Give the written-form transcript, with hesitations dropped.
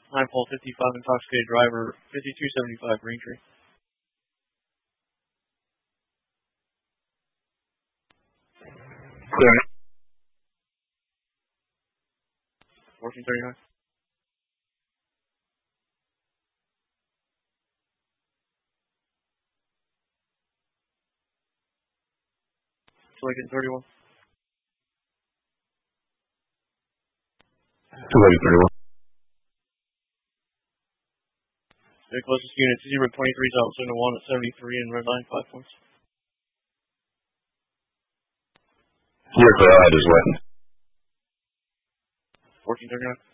9 pole 55 intoxicated driver 5275 Greentree. Clear. 1439. Lincoln 31. Lincoln 31. The closest unit, Zebra 23 is out, so 1 at 73 and red line 5 points. You're clear, I just went. 1439.